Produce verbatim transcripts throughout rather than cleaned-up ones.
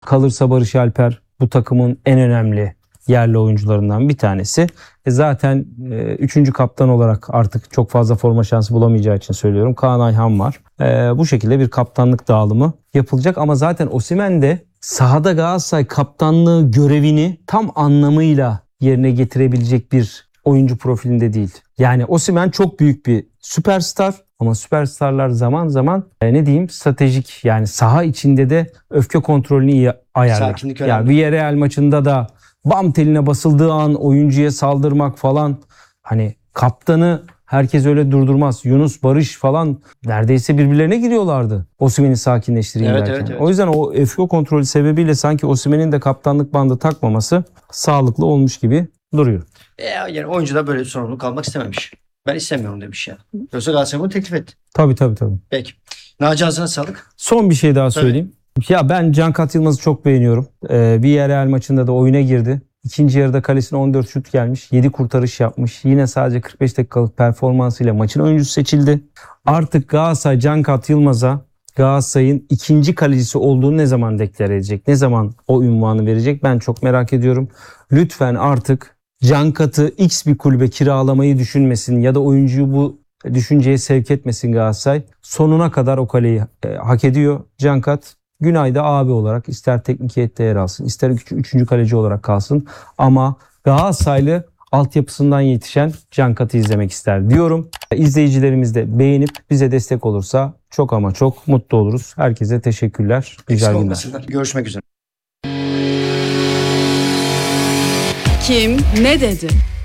Kalırsa Barış Alper bu takımın en önemli yerli oyuncularından bir tanesi. E zaten e, üçüncü kaptan olarak artık çok fazla forma şansı bulamayacağı için söylüyorum. Kaan Ayhan var. E, bu şekilde bir kaptanlık dağılımı yapılacak ama zaten Osimhen de sahada Galatasaray kaptanlığı görevini tam anlamıyla yerine getirebilecek bir oyuncu profilinde değil. Yani Osimhen çok büyük bir süperstar ama süperstarlar zaman zaman e, ne diyeyim stratejik, yani saha içinde de öfke kontrolünü iyi ayarlar. Sakinlik Ya önemli. Villarreal maçında da bam teline basıldığı an oyuncuya saldırmak falan, hani kaptanı herkes öyle durdurmaz. Yunus, Barış falan neredeyse birbirlerine giriyorlardı Osimhen'i sakinleştireyim Evet, derken. evet, evet. O yüzden o öfke kontrolü sebebiyle sanki Osimhen'in de kaptanlık bandı takmaması sağlıklı olmuş gibi duruyor. E, yani oyuncu da böyle bir sorumluluk almak istememiş. Ben istemiyorum demiş ya. Yoksa Galatasaray bunu teklif etti. Tabii tabii tabii. Peki. Naci ağzına sağlık. Son bir şey daha Tabii. söyleyeyim. Ya ben Cankat Yılmaz'ı çok beğeniyorum. Ee, Villarreal maçında da oyuna girdi. İkinci yarıda kalesine on dört şut gelmiş. yedi kurtarış yapmış. Yine sadece kırk beş dakikalık performansıyla maçın oyuncusu seçildi. Artık Galatasaray Cankat Yılmaz'a Galatasaray'ın ikinci kalecisi olduğunu ne zaman deklar edecek? Ne zaman o unvanı verecek? Ben çok merak ediyorum. Lütfen artık Cankat'ı X bir kulübe kiralamayı düşünmesin ya da oyuncuyu bu düşünceye sevk etmesin Galatasaray. Sonuna kadar o kaleyi e, hak ediyor Cankat. Günay'da abi olarak ister teknik heyette yer alsın, ister üç, üçüncü kaleci olarak kalsın. Ama Galatasaraylı altyapısından yetişen Cankat'ı izlemek ister diyorum. İzleyicilerimiz de beğenip bize destek olursa çok ama çok mutlu oluruz. Herkese teşekkürler. Güzel Eksik günler. olmasınlar. Görüşmek üzere. Kim ne dedi?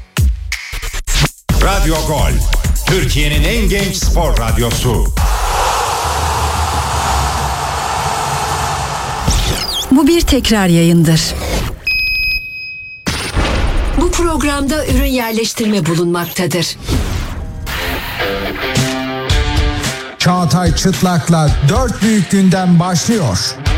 Radyo Gol, Türkiye'nin en genç spor radyosu. Bu bir tekrar yayındır. Bu programda ürün yerleştirme bulunmaktadır. Çağatay Çıtlak'la dört büyük gündem başlıyor.